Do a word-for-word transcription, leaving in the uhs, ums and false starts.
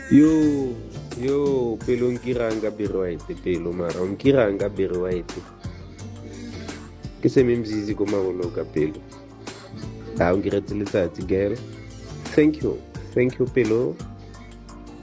Yo, yo, pelo nkirang ka bere wa ete pelo mara nkirang ka bere wa ete. Ke seme mzizi ko magolo ka pelo. Ha o nkiretse letsatsi girl. Thank you. Thank you pelo.